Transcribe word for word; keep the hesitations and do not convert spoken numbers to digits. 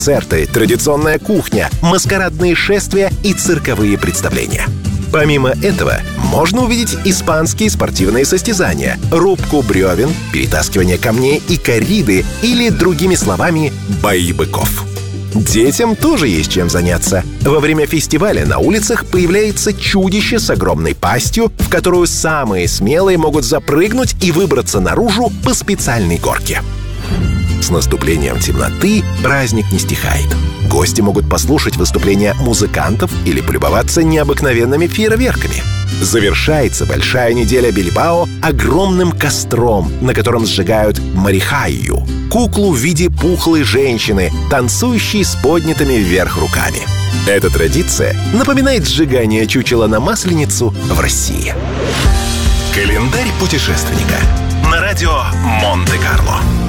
концерты, традиционная кухня, маскарадные шествия и цирковые представления. Помимо этого, можно увидеть испанские спортивные состязания, рубку бревен, перетаскивание камней и корриды, или, другими словами, бои быков. Детям тоже есть чем заняться. Во время фестиваля на улицах появляется чудище с огромной пастью, в которую самые смелые могут запрыгнуть и выбраться наружу по специальной горке. С наступлением темноты праздник не стихает. Гости могут послушать выступления музыкантов или полюбоваться необыкновенными фейерверками. Завершается большая неделя Бильбао огромным костром, на котором сжигают марихайю — куклу в виде пухлой женщины, танцующей с поднятыми вверх руками. Эта традиция напоминает сжигание чучела на Масленицу в России. Календарь путешественника на радио Монте-Карло.